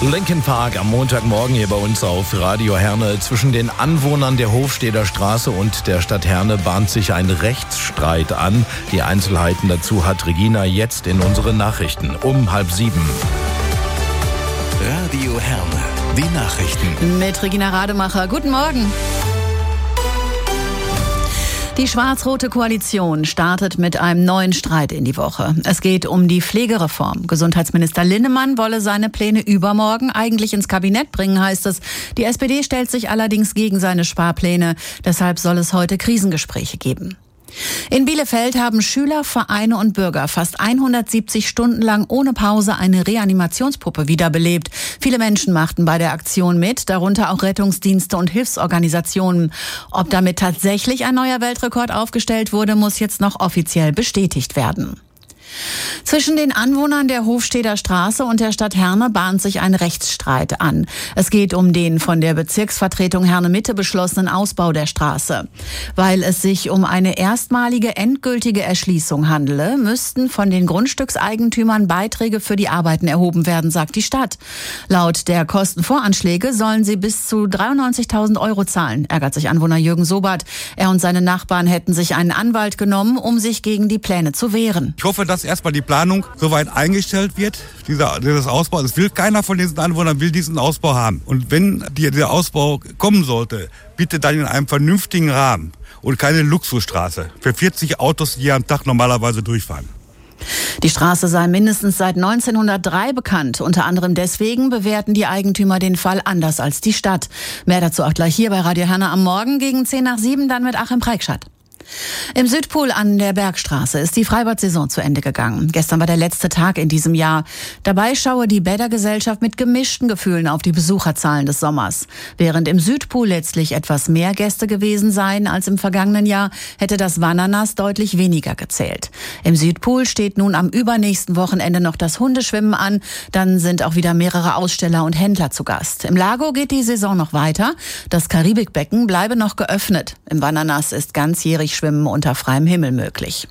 Linkin Park am Montagmorgen hier bei uns auf Radio Herne. Zwischen den Anwohnern der Hofsteder Straße und der Stadt Herne bahnt sich ein Rechtsstreit an. Die Einzelheiten dazu hat Regina jetzt in unseren Nachrichten um 6:30. Radio Herne, die Nachrichten. Mit Regina Rademacher. Guten Morgen. Die schwarz-rote Koalition startet mit einem neuen Streit in die Woche. Es geht um die Pflegereform. Gesundheitsminister Linnemann wolle seine Pläne übermorgen eigentlich ins Kabinett bringen, heißt es. Die SPD stellt sich allerdings gegen seine Sparpläne. Deshalb soll es heute Krisengespräche geben. In Bielefeld haben Schüler, Vereine und Bürger fast 170 Stunden lang ohne Pause eine Reanimationspuppe wiederbelebt. Viele Menschen machten bei der Aktion mit, darunter auch Rettungsdienste und Hilfsorganisationen. Ob damit tatsächlich ein neuer Weltrekord aufgestellt wurde, muss jetzt noch offiziell bestätigt werden. Zwischen den Anwohnern der Hofsteder Straße und der Stadt Herne bahnt sich ein Rechtsstreit an. Es geht um den von der Bezirksvertretung Herne-Mitte beschlossenen Ausbau der Straße. Weil es sich um eine erstmalige endgültige Erschließung handele, müssten von den Grundstückseigentümern Beiträge für die Arbeiten erhoben werden, sagt die Stadt. Laut der Kostenvoranschläge sollen sie bis zu 93.000 € zahlen, ärgert sich Anwohner Jürgen Sobert. Er und seine Nachbarn hätten sich einen Anwalt genommen, um sich gegen die Pläne zu wehren. Ich hoffe, dass erstmal die Planung soweit eingestellt wird, dieses Ausbau. Es will keiner von diesen Anwohnern will diesen Ausbau haben. Und wenn der Ausbau kommen sollte, bitte dann in einem vernünftigen Rahmen und keine Luxusstraße für 40 Autos, die am Tag normalerweise durchfahren. Die Straße sei mindestens seit 1903 bekannt. Unter anderem deswegen bewerten die Eigentümer den Fall anders als die Stadt. Mehr dazu auch gleich hier bei Radio Herne am Morgen gegen 6:50 dann mit Achim Preikschat. Im Südpool an der Bergstraße ist die Freibad-Saison zu Ende gegangen. Gestern war der letzte Tag in diesem Jahr. Dabei schaue die Bädergesellschaft mit gemischten Gefühlen auf die Besucherzahlen des Sommers. Während im Südpool letztlich etwas mehr Gäste gewesen seien als im vergangenen Jahr, hätte das Wandernass deutlich weniger gezählt. Im Südpool steht nun am übernächsten Wochenende noch das Hundeschwimmen an. Dann sind auch wieder mehrere Aussteller und Händler zu Gast. Im Lago geht die Saison noch weiter. Das Karibikbecken bleibe noch geöffnet. Im Wandernass ist ganzjährig Schwimmen unter freiem Himmel möglich.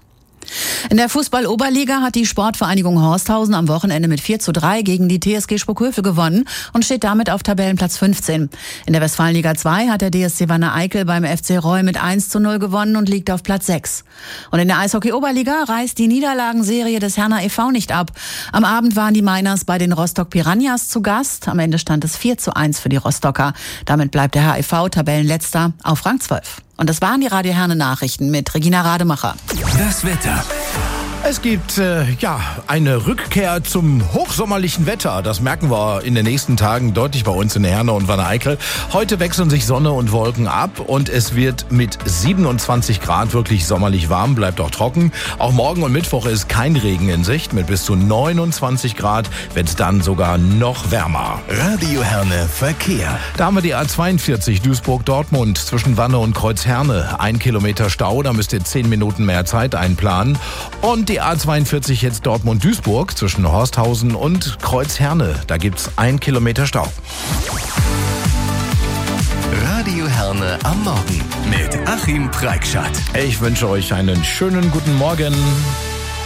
In der Fußball-Oberliga hat die Sportvereinigung Horsthausen am Wochenende mit 4:3 gegen die TSG Sprockhövel gewonnen und steht damit auf Tabellenplatz 15. In der Westfalenliga 2 hat der DSC Wanne-Eickel beim FC Reu mit 1:0 gewonnen und liegt auf Platz 6. Und in der Eishockey-Oberliga reißt die Niederlagenserie des Herner e.V. nicht ab. Am Abend waren die Miners bei den Rostock Piranhas zu Gast. Am Ende stand es 4:1 für die Rostocker. Damit bleibt der HEV Tabellenletzter auf Rang 12. Und das waren die Radio Herne Nachrichten mit Regina Rademacher. Das Wetter. Es gibt eine Rückkehr zum hochsommerlichen Wetter. Das merken wir in den nächsten Tagen deutlich bei uns in Herne und Wanne-Eickel. Heute wechseln sich Sonne und Wolken ab und es wird mit 27 Grad wirklich sommerlich warm, bleibt auch trocken. Auch morgen und Mittwoch ist kein Regen in Sicht. Mit bis zu 29 Grad wird es dann sogar noch wärmer. Radio Herne Verkehr. Da haben wir die A42 Duisburg-Dortmund zwischen Wanne und Kreuz-Herne. 1 Kilometer Stau, da müsst ihr 10 Minuten mehr Zeit einplanen. Und die A42 jetzt Dortmund-Duisburg zwischen Horsthausen und Kreuz-Herne. Da gibt's 1 Kilometer Stau. Radio Herne am Morgen mit Achim Preikschat. Ich wünsche euch einen schönen guten Morgen.